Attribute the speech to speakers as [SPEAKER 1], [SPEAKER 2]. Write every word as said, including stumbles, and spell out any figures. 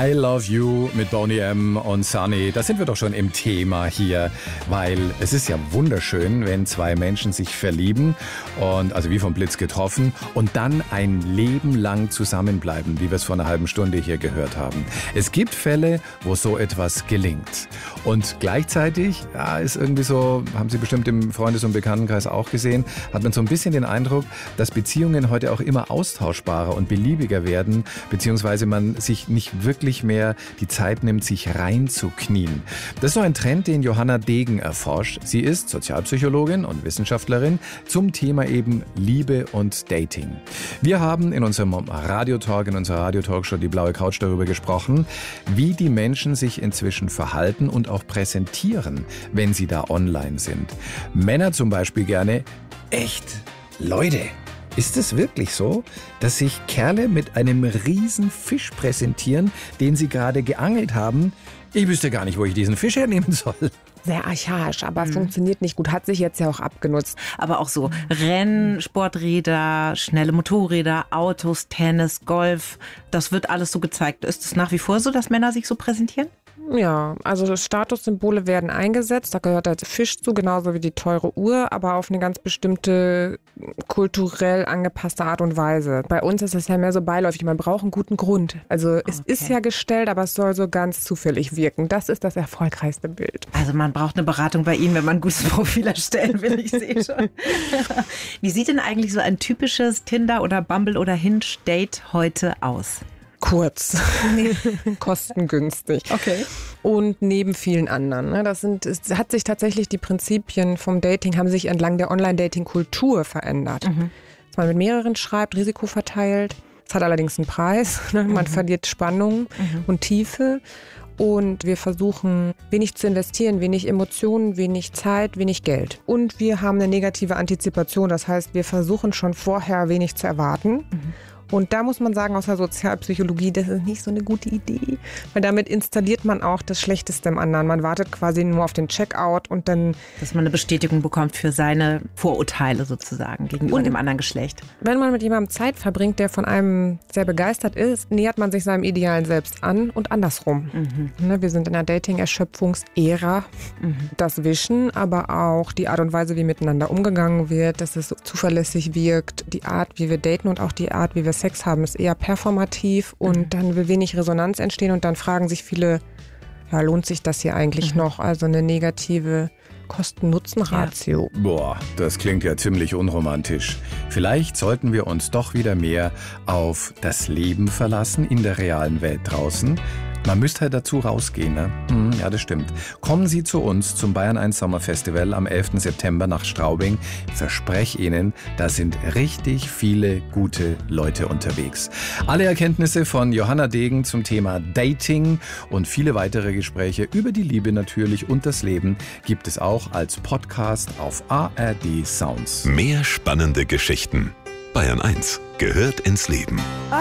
[SPEAKER 1] I Love You mit Boney M. und Sunny. Da sind wir doch schon im Thema hier, weil es ist ja wunderschön, wenn zwei Menschen sich verlieben und also wie vom Blitz getroffen und dann ein Leben lang zusammenbleiben, wie wir es vor einer halben Stunde hier gehört haben. Es gibt Fälle, wo so etwas gelingt. Und gleichzeitig, ja, ist irgendwie so, haben Sie bestimmt im Freundes- und Bekanntenkreis auch gesehen, hat man so ein bisschen den Eindruck, dass Beziehungen heute auch immer austauschbarer und beliebiger werden, beziehungsweise man sich nicht wirklich mehr die Zeit nimmt, sich reinzuknien. Das ist so ein Trend, den Johanna Degen erforscht. Sie ist Sozialpsychologin und Wissenschaftlerin zum Thema eben Liebe und Dating. Wir haben in unserem Radiotalk, in unserer Radiotalkshow Die Blaue Couch darüber gesprochen, wie die Menschen sich inzwischen verhalten und auch präsentieren, wenn sie da online sind. Männer zum Beispiel gerne, echt, Leute, ist es wirklich so, dass sich Kerle mit einem riesen Fisch präsentieren, den sie gerade geangelt haben? Ich wüsste gar nicht, wo ich diesen Fisch hernehmen soll.
[SPEAKER 2] Sehr archaisch, aber
[SPEAKER 3] Mhm.
[SPEAKER 2] funktioniert nicht gut. Hat sich jetzt ja auch abgenutzt.
[SPEAKER 3] Aber auch so Rennsporträder, schnelle Motorräder, Autos, Tennis, Golf. Das wird alles so gezeigt. Ist es nach wie vor so, dass Männer sich so präsentieren?
[SPEAKER 2] Ja, also Statussymbole werden eingesetzt. Da gehört der Fisch zu, genauso wie die teure Uhr, aber auf eine ganz bestimmte kulturell angepasste Art und Weise. Bei uns ist es ja mehr so beiläufig. Man braucht einen guten Grund. Also es
[SPEAKER 3] Okay.
[SPEAKER 2] ist ja gestellt, aber es soll so ganz zufällig wirken. Das ist das erfolgreichste Bild.
[SPEAKER 3] Also man braucht eine Beratung bei Ihnen, wenn man ein gutes Profil erstellen will. Ich sehe schon. Wie sieht denn eigentlich so ein typisches Tinder- oder Bumble- oder Hinge-Date heute aus?
[SPEAKER 2] Kurz, kostengünstig.
[SPEAKER 3] Okay.
[SPEAKER 2] Und neben vielen anderen. ne, Das sind, es hat sich tatsächlich die Prinzipien vom Dating, haben sich entlang der Online-Dating-Kultur verändert.
[SPEAKER 3] Mhm.
[SPEAKER 2] Dass man mit mehreren schreibt, Risiko verteilt. Es hat allerdings einen Preis. ne, Man
[SPEAKER 3] Mhm.
[SPEAKER 2] verliert Spannung
[SPEAKER 3] Mhm.
[SPEAKER 2] und Tiefe. Und wir versuchen, wenig zu investieren, wenig Emotionen, wenig Zeit, wenig Geld. Und wir haben eine negative Antizipation. Das heißt, wir versuchen schon vorher wenig zu erwarten.
[SPEAKER 3] Mhm.
[SPEAKER 2] Und da muss man sagen, aus der Sozialpsychologie, das ist nicht so eine gute Idee. Weil damit installiert man auch das Schlechteste im anderen. Man wartet quasi nur auf den Checkout und dann,
[SPEAKER 3] Dass man eine Bestätigung bekommt für seine Vorurteile sozusagen gegenüber
[SPEAKER 2] Und-
[SPEAKER 3] dem anderen Geschlecht.
[SPEAKER 2] wenn man mit jemandem Zeit verbringt, der von einem sehr begeistert ist, nähert man sich seinem idealen Selbst an und andersrum.
[SPEAKER 3] Mhm.
[SPEAKER 2] Ne, Wir sind in der Dating-Erschöpfungsära.
[SPEAKER 3] Mhm.
[SPEAKER 2] Das Wischen, aber auch die Art und Weise, wie miteinander umgegangen wird, dass es zuverlässig wirkt, die Art, wie wir daten und auch die Art, wie wir Sex haben, ist eher performativ und
[SPEAKER 3] Mhm.
[SPEAKER 2] dann will wenig Resonanz entstehen und dann fragen sich viele, ja, lohnt sich das hier eigentlich
[SPEAKER 3] Mhm.
[SPEAKER 2] noch? Also eine negative Kosten-Nutzen-Ratio.
[SPEAKER 1] Boah, das klingt ja ziemlich unromantisch. Vielleicht sollten wir uns doch wieder mehr auf das Leben verlassen in der realen Welt draußen. Man müsste halt dazu rausgehen, ne? Hm, ja, das stimmt. Kommen Sie zu uns zum Bayern eins Sommerfestival am elften September nach Straubing. Ich verspreche Ihnen, da sind richtig viele gute Leute unterwegs. Alle Erkenntnisse von Johanna Degen zum Thema Dating und viele weitere Gespräche über die Liebe natürlich und das Leben gibt es auch als Podcast auf A R D Sounds.
[SPEAKER 4] Mehr spannende Geschichten. Bayern eins gehört ins Leben.